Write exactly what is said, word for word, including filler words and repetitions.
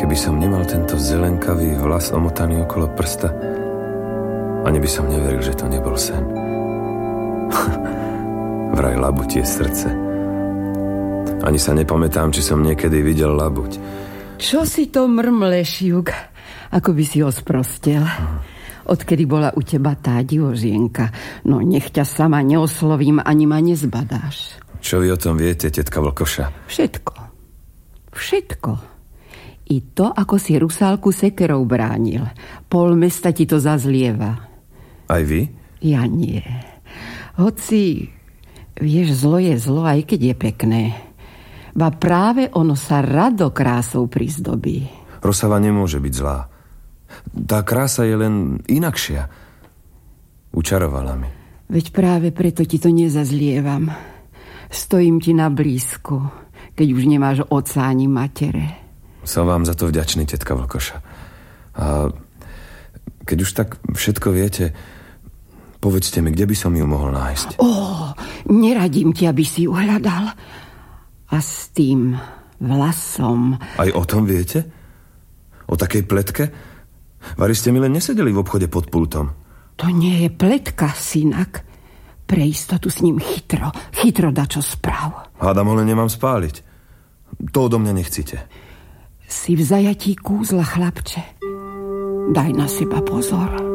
Keby som nemal tento zelenkavý vlas omotaný okolo prsta, ani by som neveril, že to nebol sen. Vraj labuť je srdce. Ani sa nepamätám, či som niekedy videl labuť. Čo si to mrmleš, Jug? Ako by si ho sprostel. Odkedy bola u teba tá divožienka. No nech ťa sama neoslovím, ani ma nezbadáš. Čo vy o tom viete, tetka Vlkoša? Všetko. Všetko. I to, ako si Rusálku sekerou bránil. Pol mesta ti to zazlieva. Aj vy? Ja nie. Hoci, vieš, zlo je zlo, aj keď je pekné. Ba práve ono sa rado krásou prizdobí. Rosava nemôže byť zlá. Tá krása je len inakšia. Učarovala mi. Veď práve preto ti to nezazlievam. Stojím ti na blízku, keď už nemáš otca ani matere. Som vám za to vďačný, tetka Vlkoša. A keď už tak všetko viete, povedzte mi, kde by som ju mohol nájsť. Ó, neradím ti, aby si ju hľadal. A s tým vlasom... Aj o tom viete? O takej pletke? Vari ste mi len nesedeli v obchode pod pultom. To nie je pletka, synak. Pre istotu s ním chytro, chytro dačo správ. Hádam ho len nemám spáliť. To odo mňa nechcite. Si v zajatí kúzla, chlapče. Daj na seba pozor.